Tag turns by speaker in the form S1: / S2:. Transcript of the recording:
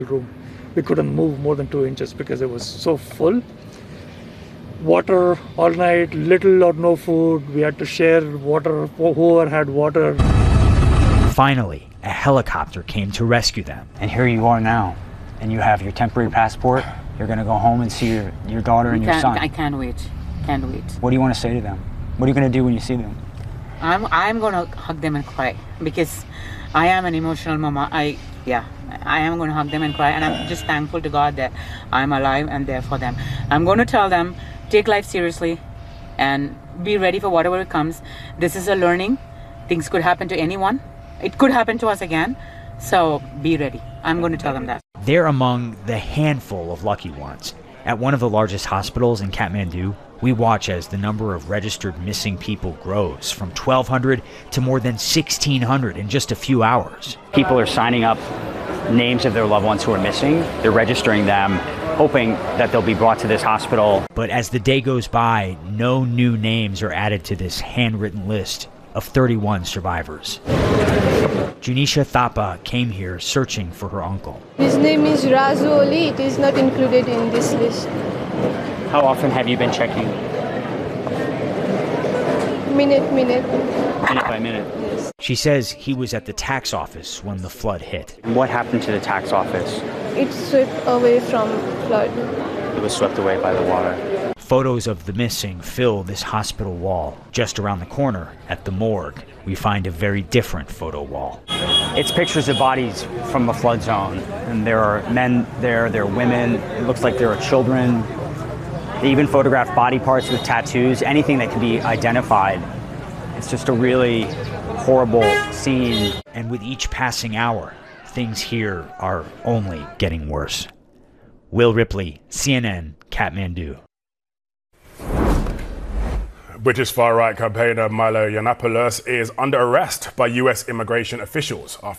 S1: room. We couldn't move more than 2 inches because it was so full. Water all night, little or no food. We had to share water, whoever had water.
S2: Finally, a helicopter came to rescue them.
S3: And here you are now, and you have your temporary passport. You're going to go home and see your daughter and your son.
S4: I can't wait. Can't wait.
S3: What do you want to say to them? What are you going to do when you see them?
S4: I'm going to hug them and cry because I am an emotional mama. I am going to hug them and cry, and I'm just thankful to God that I'm alive and there for them. I'm going to tell them, take life seriously and be ready for whatever comes. This is a learning. Things could happen to anyone. It could happen to us again. So be ready. I'm going to tell them that.
S2: They're among the handful of lucky ones. At one of the largest hospitals in Kathmandu, we watch as the number of registered missing people grows from 1,200 to more than 1,600 in just a few hours.
S3: People are signing up names of their loved ones who are missing. They're registering them, hoping that they'll be brought to this hospital.
S2: But as the day goes by, no new names are added to this handwritten list of 31 survivors. Junisha Thapa came here searching for her uncle.
S5: His name is Razu Ali. It is not included in this list.
S3: How often have you been checking?
S5: Minute
S3: by minute.
S5: Yes.
S2: She says he was at the tax office when the flood hit.
S3: What happened to the tax office?
S5: It swept away from flood.
S3: It was swept away by the water.
S2: Photos of the missing fill this hospital wall. Just around the corner, at the morgue, we find a very different photo wall.
S3: It's pictures of bodies from a flood zone. And there are men there are women. It looks like there are children. They even photograph body parts with tattoos, anything that can be identified. It's just a really horrible scene.
S2: And with each passing hour, things here are only getting worse. Will Ripley, CNN, Kathmandu.
S6: British far-right campaigner Milo Yiannopoulos is under arrest by US immigration officials after